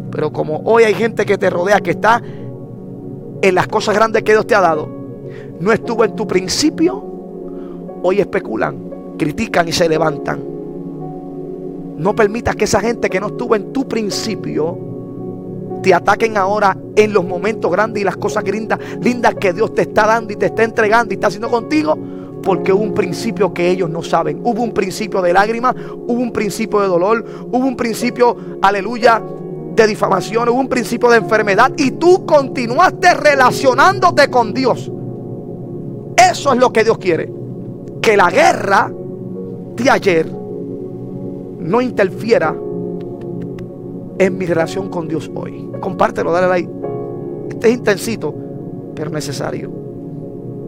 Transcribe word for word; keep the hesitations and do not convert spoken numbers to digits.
Pero como hoy hay gente que te rodea, que está en las cosas grandes que Dios te ha dado, no estuvo en tu principio, hoy especulan, critican y se levantan. No permitas que esa gente que no estuvo en tu principio te ataquen ahora en los momentos grandes y las cosas lindas, lindas que Dios te está dando y te está entregando y está haciendo contigo, porque hubo un principio que ellos no saben. Hubo un principio de lágrimas, hubo un principio de dolor, hubo un principio, aleluya, de difamación, hubo un principio de enfermedad, y tú continuaste relacionándote con Dios. Eso es lo que Dios quiere, que la guerra de ayer no interfiera en mi relación con Dios hoy. Compártelo, dale like. Este es intensito, pero necesario.